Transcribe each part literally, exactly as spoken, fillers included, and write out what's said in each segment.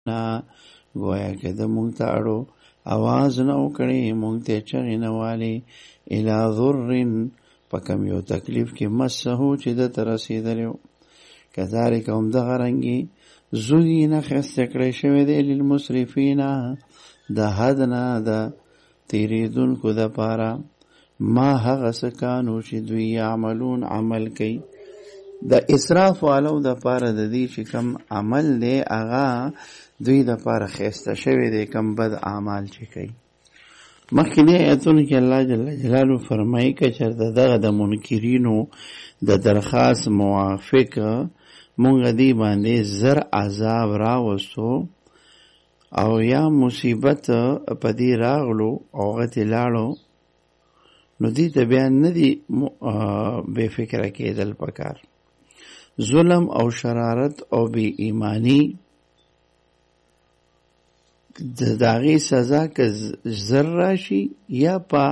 نه گویا که د مونږ ته اړو आवाज نه وکړي مونږ ته چغې نه والي الی ضر په کم یو تکلیف کې مسهو چې د ته رسېدلی و کذالک هم دغه رنګې زوینه ښایسته کړی شوی دی للمسرفین د حد نه د تېرېدونکو دپاره ما هغه څه کانو چې دوی یعملون عمل کوي د اسراف والو دپاره د دې چې کم عمل دی هغه دوی دپاره ښایسته شوی دی کم بد اعمال چې کوي مخکې آیتونو کې الله جل جلاله فرمایي که چېرته دغه د منکرینو د درخواست موافق مونږ دې باندې زر عذاب راوستو او یا مصیبت په دې راغلو او هغه ترې لاړو نو دې ته بیا نه دي بې فکره کېدل پکار ظلم او شرارت او بې ایمانی د هغې سزا که زر راشي یا په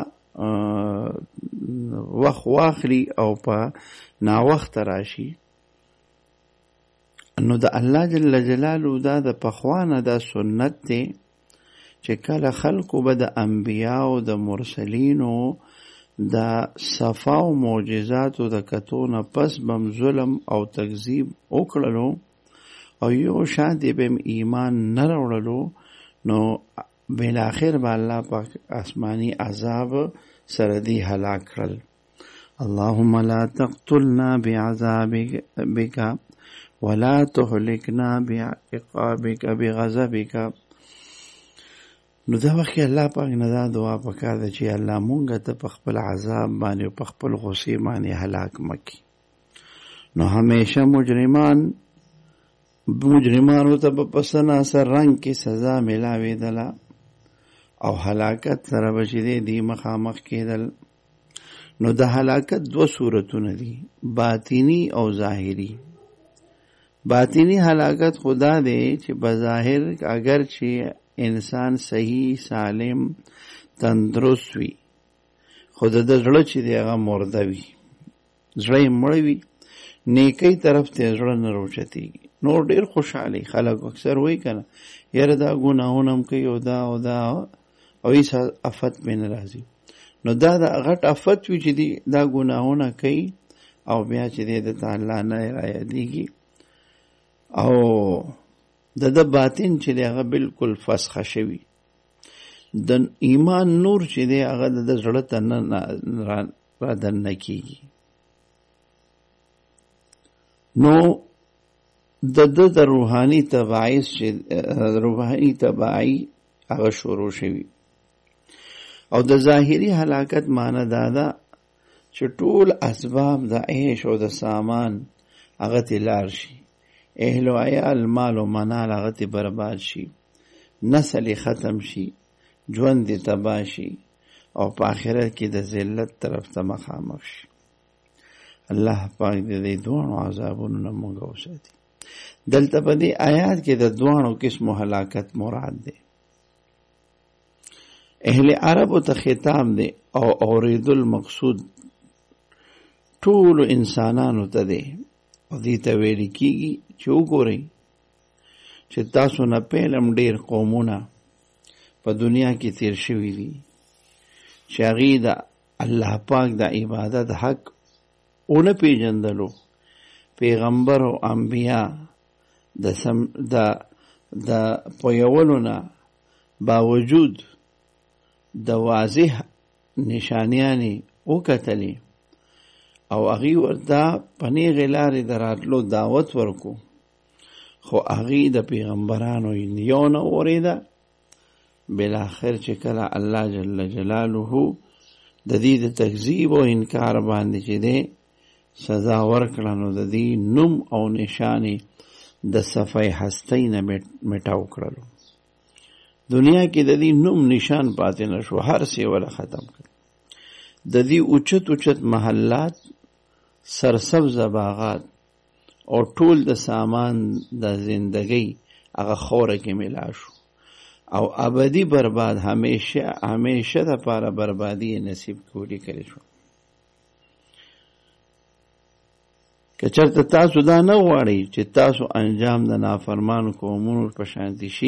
وخت واخلي او په ناوخته راشي نو د الله جل جلاله دا د پخوانه دا سنت دی چې کله خلکو به د انبیاو د مرسلینو د صفا او معجزاتو د کتو نه پس بم ظلم او تکذیب وکړلو او یو شان به ایمان نه راوړلو نو بالاخر به الله پاک آسمانی عذاب سره دی هلاک کړل اللهم لا تقتلنا بعذابك ولا تهلكنا بعقابك بغضبك نو دا وخت الله پاک نه دا دعا پکار ده چې الله مونږ ته په خپل عذاب باندې په خپل غصې باندې هلاک مکي نو همیشه مجرمان مجرمانو ته په پسنا سر رنگ کې سزا ملاوېدله او هلاکت سره به چې دی مخامخ کېدل نو د هلاکت دو صورتونه دي باطینی او ظاهری باطینی هلاکت خدا دی چې بظاهر اگر چې انسان صحیح سالم تندرست وي خود د زړه چې دی هغه مرده وي زړه یې مړ وي نیکی طرف ته زړه نه راوچتېږي نور ډېر خوشحالي خلک اکثر وایي که نه یاره دا ګناهونه هم کوي او دا او دا او هېڅ افت پې نه راځي نو دا د غټ افت وي چې دی دا ګناهونه کوي او بیا چې دی د ته الله نه رایادېږي او د د باطن چې دی هغه بلکل فسخه شوي د ایمان نور چې دی هغه د زړه ته نه را دننه کېږي نو د ده د روحاني تبعیض چې روحاني تبعی هغه شروع شوي او د ظاهري هلاکت معنی دا ده چې ټول اسباب د عیش او د سامان هغه ته لار شي اهل و عیال مال و منال هغه ته برباد شي نسل ختم شي ژوند دې تباه شي او په آخرت کې د ذلت طرف ته مخامخ شي الله پاک دې دواړو عذابونو نه موږ وساتي دلته په دې آیات کې د دواړو قسمو هلاکت مراد دی اهل عربو ته خطاب دی او اوریدل مقصود ټولو انسانانو ته دی او دې ته ویل کېږي چې وګورئ چې تاسو نه پیلم ډېر قومونه په دنیا کې تیر شوي دي چې هغې د الله پاک د عبادت حق ونه پیژندلو پیغمبر او انبیا د سم د د پویولو نه باوجود د واضح نشانیانې وکتلې او هغې ورته په نیغې لارې د راتلو دعوت ورکو خو هغې د پیغمبرانو یو نه اورېده بالاخر چې کله الله جل جلاله د دې د تکذیب او انکار باندې چې دی سزا ورکړه نو د دې نوم او نشانې د صفحې هستۍ نه مټاو کړلو دنیا کې د دې نوم نشان پاتې نه شو هر څه ولا ختم کړ د دې اوچت اوچت محلات سرسبز باغات او ټول د سامان د زندګۍ هغه خوره کې ملا شو او ابدی برباد همیشه همیشه د پاره بربادی نصیب کولی کړی شو که چېرته تاسو دا نه غواړئ چې تاسو انجام د نافرمانو قومونو په شانتي شي